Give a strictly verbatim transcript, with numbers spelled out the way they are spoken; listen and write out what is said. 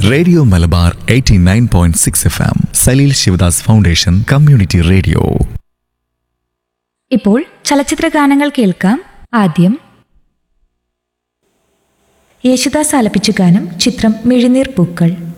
Radio Malabar eighty nine point six F M Saleel Sivadas foundation community radio. ഇപ്പോൾ ചലച്ചിത്ര ഗാനങ്ങൾ കേൾക്കാം. ആദ്യം യേശുദാസ് ആലപിച്ച ഗാനം, ചിത്രം മിഴിനീർ പൂക്കൾ.